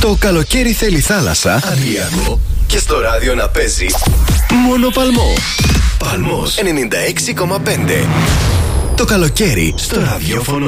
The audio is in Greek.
Το καλοκαίρι θέλει θάλασσα, Αδριακό και στο ράδιο να παίζει μόνο Παλμό. Παλμός 96,5. Το καλοκαίρι στο ραδιόφωνο